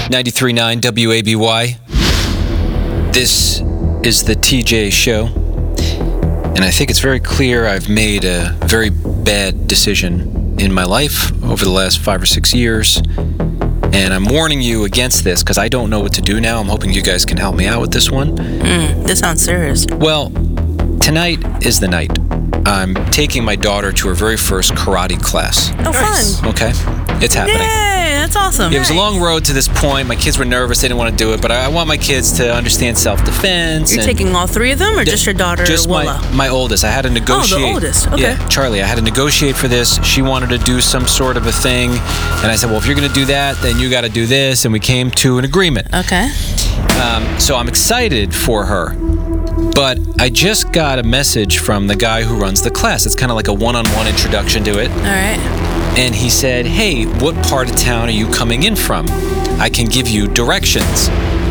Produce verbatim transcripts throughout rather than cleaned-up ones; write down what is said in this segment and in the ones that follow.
ninety-three point nine W A B Y. This is the T J Show. And I think it's very clear I've made a very bad decision in my life over the last five or six years. And I'm warning you against this because I don't know what to do now. I'm hoping you guys can help me out with this one. Mm, this sounds serious. Well, tonight is the night. I'm taking my daughter to her very first karate class. Oh, nice. Fun. Okay. It's happening. Yay, that's awesome. It was a long road to this point. My kids were nervous. They didn't want to do it. But I, I want my kids to understand self-defense. You're taking all three of them or d- just your daughter, Just Willa? my, my oldest. I had to negotiate. Oh, the oldest. Okay. Yeah, Charlie. I had to negotiate for this. She wanted to do some sort of a thing. And I said, well, if you're going to do that, then you got to do this. And we came to an agreement. Okay. Um, so I'm excited for her. But I just got a message from the guy who runs the class. It's kind of like a one-on-one introduction to it. All right. And he said, hey, what part of town are you coming in from? I can give you directions.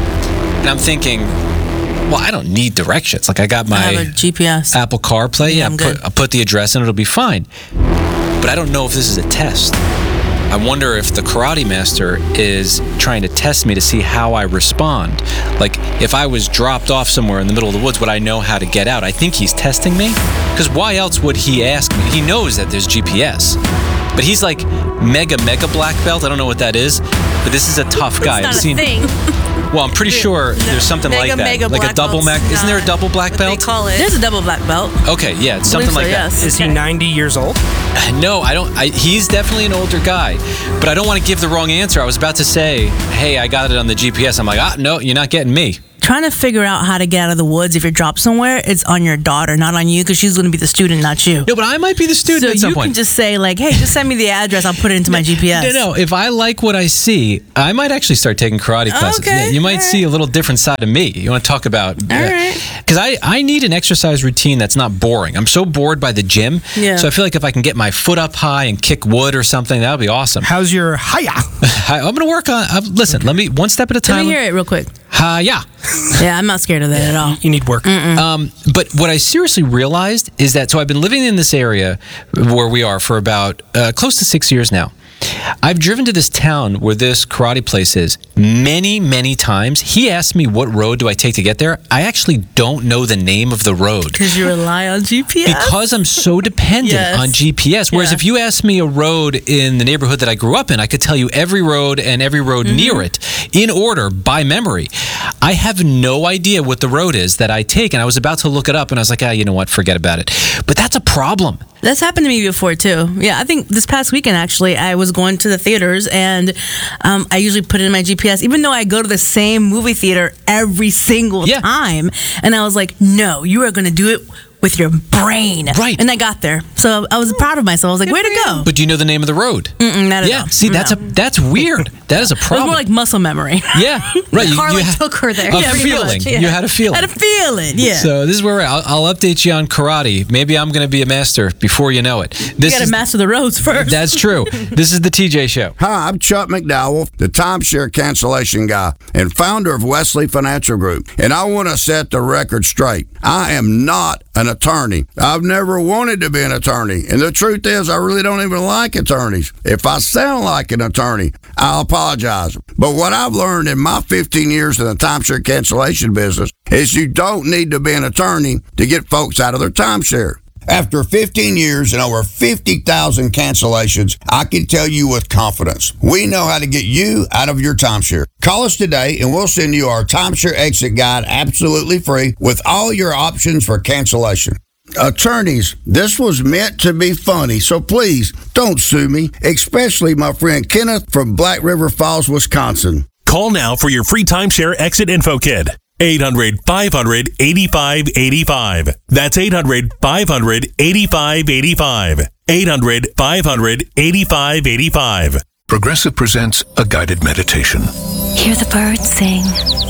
And I'm thinking, well, I don't need directions. Like, I got my I have a G P S. Apple CarPlay. Yeah, Yeah, I'm put, good. I'll put the address in, it'll be fine. But I don't know if this is a test. I wonder if the karate master is trying to test me to see how I respond. Like, if I was dropped off somewhere in the middle of the woods, would I know how to get out? I think he's testing me. Because why else would he ask me? He knows that there's G P S. But he's like mega, mega black belt. I don't know what that is. But this is a tough guy. It's not I've a seen. thing. Well, I'm pretty sure No, there's something mega, like that. mega Like a black double belt's black. Isn't there a not double black what belt? They call it. There's a double black belt. Okay, yeah, it's something so, like yes. that. Is he Okay. ninety years old? No, I don't. I, he's definitely an older guy, but I don't want to give the wrong answer. I was about to say, hey, I got it on the G P S. I'm like, ah, no, you're not getting me. Trying to figure out how to get out of the woods if you're dropped somewhere, it's on your daughter, not on you, because she's going to be the student, not you. No, but I might be the student So at some you point. can just say, like, hey, just send me the address. I'll put it into my G P S. No, no. If I like what I see, I might actually start taking karate classes. Okay, Yeah, you might all see a little different side of me. You want to talk about? All right. Because I, I need an exercise routine that's not boring. I'm so bored by the gym. Yeah. So I feel like if I can get my foot up high and kick wood or something, that would be awesome. How's your hiya? I, I'm going to work on. Uh, listen, let me one step at a Let time. me hear it real quick. Ha, yeah. Yeah, I'm not scared of that at all. You need work. Um, but what I seriously realized is that, so I've been living in this area where we are for about uh, close to six years now. I've driven to this town where this karate place is many, many times. He asked me what road do I take to get there. I actually don't know the name of the road. Because you rely on G P S? Because I'm so dependent Yes. on G P S. Whereas Yeah. if you asked me a road in the neighborhood that I grew up in, I could tell you every road and every road Mm-hmm. near it in order by memory. I have no idea what the road is that I take, and I was about to look it up, and I was like, ah, you know what, forget about it. But that's a problem. That's happened to me before, too. Yeah, I think this past weekend, actually, I was going to the theaters, and um, I usually put it in my G P S, even though I go to the same movie theater every single Yeah. time. And I was like, no, you are going to do it with your brain. Right. And I got there. So I was proud of myself. I was like, way to go. But do you know the name of the road? Mm-mm, not at Yeah, all. see, that's a No. that's weird. That is a It was problem. more like muscle memory. yeah, right. Car like ha- took her there. A Yeah, pretty feeling. much, yeah. You had a feeling. I had a feeling, yeah. So this is where we're at. I'll, I'll update you on karate. Maybe I'm going to be a master before you know it. This you got to is, master the roads first. That's true. This is the T J Show. Hi, I'm Chuck McDowell, the timeshare cancellation guy and founder of Wesley Financial Group. And I want to set the record straight. I am not an attorney. I've never wanted to be an attorney. And the truth is, I really don't even like attorneys. If I sound like an attorney, I'll apologize. But what I've learned in my fifteen years in the timeshare cancellation business is you don't need to be an attorney to get folks out of their timeshare. After fifteen years and over fifty thousand cancellations, I can tell you with confidence, we know how to get you out of your timeshare. Call us today and we'll send you our timeshare exit guide absolutely free with all your options for cancellation. Attorneys, this was meant to be funny, so please don't sue me, especially my friend Kenneth from Black River Falls, Wisconsin. Call now for your free timeshare exit info kit. eight hundred, five hundred, eighty-five eighty-five. That's eight hundred, five hundred, eighty-five eighty-five. eight hundred, five hundred, eighty-five eighty-five. Progressive presents a guided meditation. Hear the birds sing.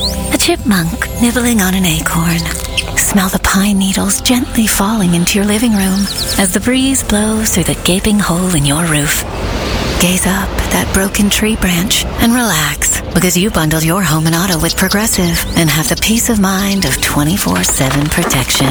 A chipmunk nibbling on an acorn. Smell the pine needles gently falling into your living room as the breeze blows through the gaping hole in your roof. Gaze up at that broken tree branch and relax because you bundled your home and auto with Progressive and have the peace of mind of twenty-four seven protection.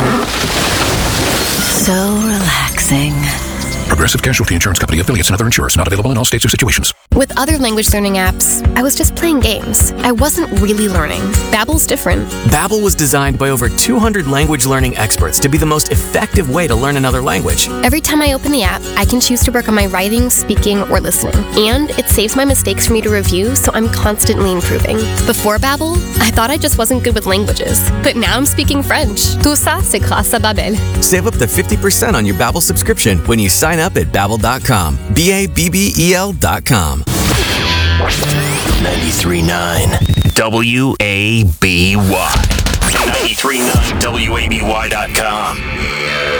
So relaxing. Progressive Casualty Insurance Company affiliates and other insurers not available in all states or situations. With other language learning apps, I was just playing games. I wasn't really learning. Babbel's different. Babbel was designed by over two hundred language learning experts to be the most effective way to learn another language. Every time I open the app, I can choose to work on my writing, speaking, or listening. And it saves my mistakes for me to review, so I'm constantly improving. Before Babbel, I thought I just wasn't good with languages. But now I'm speaking French. Tout ça, c'est grâce à Babbel. Save up to fifty percent on your Babbel subscription when you sign up at babbel dot com. B A B B E L dot com. ninety-three point nine W A B Y. ninety-three point nine W A B Y dot com.